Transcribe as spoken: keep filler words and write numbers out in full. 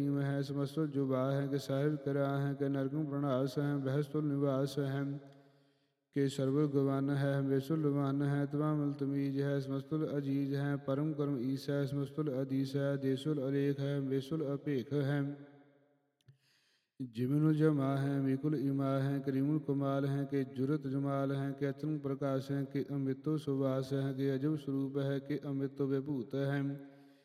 है समस्तुल जुबा है के साहिब करा है के नरकम प्रणास है बहस्तुल निवास है के सर्व गवान है बेसुल वन है तवामल तमीज है समस्तुल अजीज है परम कर्म ईस है समस्तुल अदीस है देसुल अलेख है बेसुल अपेख है जिमिनुल जमा है विकुल इमा है करीमुल कमाल है के जुरत जमाल है के अचरंग प्रकाश है के अमृतो सुवास है के अजब स्वरूप है के अमृतो विभूत है